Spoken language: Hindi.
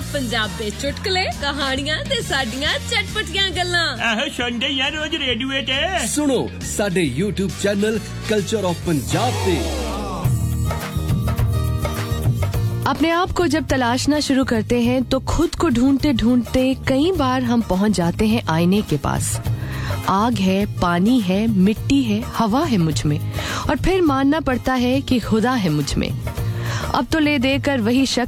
पंजाब दे चुटकुले कहानियां ते साडियां चटपटियां गल्लां आहो सुनदे यार रोज रेडियो ते सुनो साडे YouTube channel culture of Punjab पे। अपने आप को जब तलाशना शुरू करते हैं तो खुद को ढूंढते ढूंढते कई बार हम पहुंच जाते हैं आईने के पास। आग है, पानी है, मिट्टी है, हवा है मुझ में, और फिर मानना पड़ता है कि खुदा है मुझ में। अब तो ले देकर वही शख्स